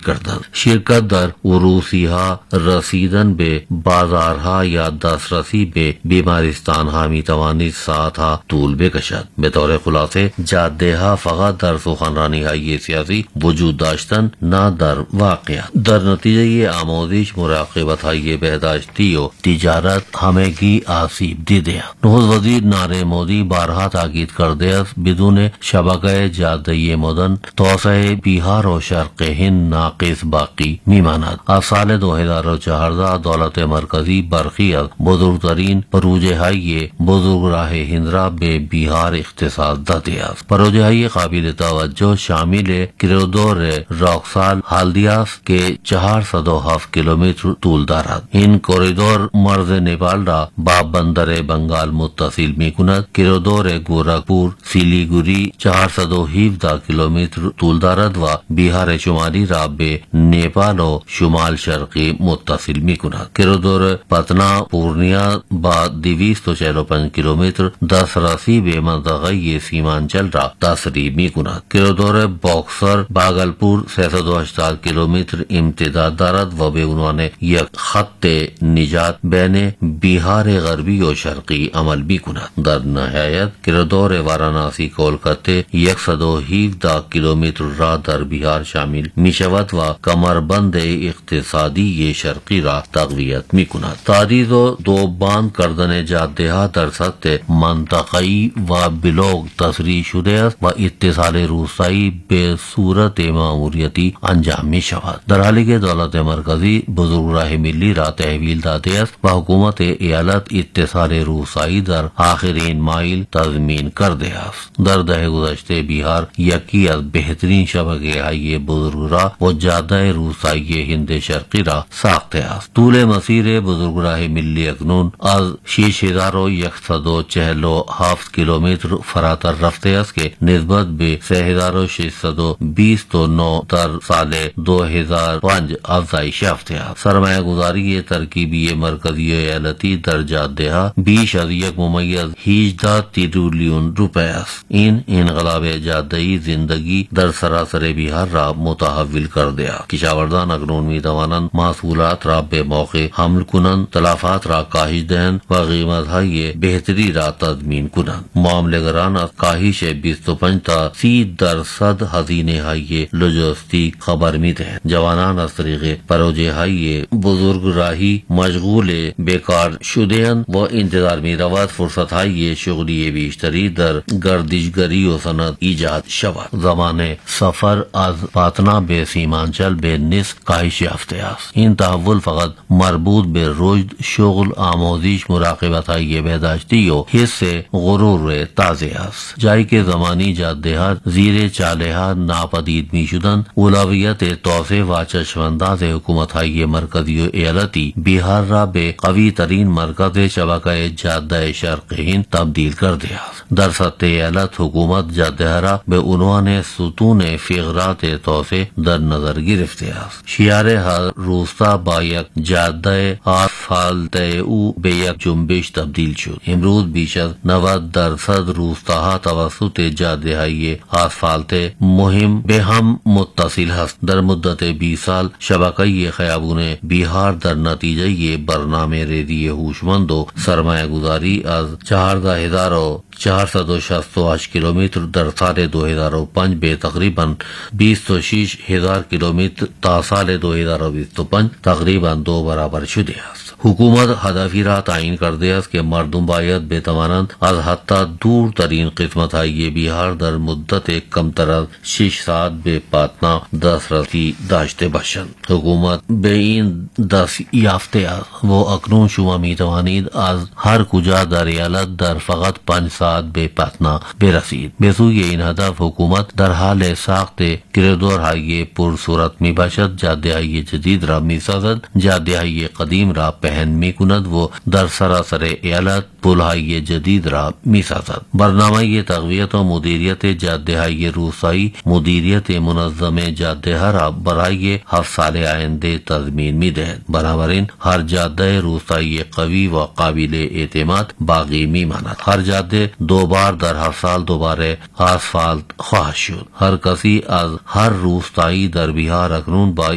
کردن. شرکت در عروسیها رسیدن به بازارها یا دسترسی به بیمارستانها میتوانید ساعتها طول بکشد. به طور خلاصه جادهها فقط در سخنرانی‌های سیاسی وجود داشتن نه در واقعیت. در نتیجه آموزش، مراقبت‌های بهداشتی و تجارت همگی آسیب دیده. نخست وزیر نریندر مودی بارها تاکید کرده است بدون شبکه جاده مدرن توسعه بیهار و شرق هند ناقص باقی میماند. از سال 2014 دولت مرکزی برخی از بزرگترین پروژه‌های بزرگراه هند را به بیهار اختصاص داده است. پروژه‌های قابل توجه شامل کریدور راکسال ہلدیا است که 407 کیلومتر طول دارد. این کریدور مرز نیپال را با بندر بنگال متصل می‌کند. کریدور گورکھپور سیلیگوری 417 کیلومتر طول دارد و بیهار شمالی را به نیپال و شمال شرقی متصل می‌کند. کریدور پتنا پورنیا با 245 کیلومتر دسترسی به منطقه سیمانچل را تسریع می‌کند. کریدور باکسر باگلپور 380 کیلومتر امتداد دارد و به عنوان یک خط نجات بین بیهار غربی و شرقی عمل می‌کند. در نهایت کریدور وارانسی کولکاتا 117 کیلومتر را در بیهار شامل می‌شود و کمربند اقتصادی شرقی را تقویت می‌کند. تعدیل و دوباند کردن جاده‌ها در سطح منطقه‌ای و بلاک تصریح شده است و اتصال روستایی به صورت ماموریتی انجام می‌شود. در حالی که دولت مرکزی بزرگراه ملی را تحویل داده است و حکومت ایالت اتصال روستایی در آخرین مایل تضمین کرده است. در دهه گذشته بیهار یکی از بهترین شبکه‌های بزرگراه و جاده روستایی هند شرقی را ساخته است. طول مسیر بزرگراه ملی اکنون از 6147 کیلومتر فراتر رفته است که نسبت به 3629 در سال 2005 افزایش یافته است. سرمایه گذاری ترکیبی مرکزی و ایالتی در جاده‌ها بیش از 1.18 تریلیون روپے است. این انقلاب جاده‌ای زندگی در سراسر بیهار را متحول کرده است. کشاورزان اکنون می‌توانند محصولات را به موقع حمل کنند، تلفات را کاهش دهند و قیمت‌های بهتری را تضمین کنند. معامله‌گران از کاهش 25 تا 30% هزینه‌های لوجستیک خبر می‌دهند. جوانان از طریق پروژه‌های بزرگراهی مشغول بیکار شده‌اند و انتظار می‌رود فرصت‌های شغلی بیشتری در گردشگری و صنعت ایجاد شود. زمان سفر از پاتنا به سیمانچل به نصف کاهش یافته است. این تحول فقط مربوط به رشد، شغل، آموزش، مراقبت‌های بهداشتی و حس غرور تازه است. جایی که زمانی جاده‌ها زیر چاله‌ها ناپدید می‌شدند، اولویت توسعه و چشمانداز حکومت‌های مرکزی و ایالتی بیهار را به قوی ترین مرکز شبکه جاده شرق هند تبدیل کرده است. در سطح ایالت حکومت جاده را به عنوان ستون فقرات توسعه در نظر گرفته است. شیار هر روستا با یک جاده آسفالت او به یک جنبش تبدیل شد. امروز بیش از 90% روستاها توسط جاده‌های آسفالت مهم به هم متصل است. در مدت 20 سال شبکه خیابون بیهار در نتیجه برنامه ریزی هوشمند و سرمایه گذاری از 14,468 کیلومتر در سال 2005 به تقریباً 26,000 کیلومتر تا سال 2025 تقریباً 2 برابر شده است. حکومت هدفی را تعیین کرده است که مردم باید بتوانند از حتی دورترین قسمت‌های بیهار در مدت کمتر از 6 ساعت به پاتنا دسترسی داشته باشند. حکومت به این دست یافته است و اکنون شما میتوانید از هر کجا در ایالت در فقط 5 ساعت به پاتنا برسید. به سوی این هدف حکومت در حال ساخت کریدورهای پرسرعت میباشد، جاده‌های جدید را میسازد، جاده‌های قدیم را پهن میکند و در سراسر ایالت پل‌های جدید را میسازد. برنامه تقویت و مدیریت جاده‌های روستایی مدیریت منظم جاده را برای 7 سال آینده تضمین میدهد. بنابراین هر جاده روستایی قوی و قابل اعتماد باقی میماند. هر جاده 2 بار در 7 سال دوباره آسفالت خواهد شد. هر کسی از هر روستایی در بیهار اکنون با